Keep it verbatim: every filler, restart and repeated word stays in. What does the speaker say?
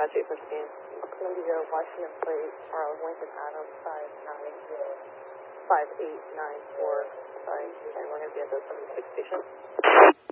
eight fifteen. Columbia, Washington Plate, Charles Lincoln Adams, five nine five eight nine four. Sorry, and we're going to be at the seventy-six station.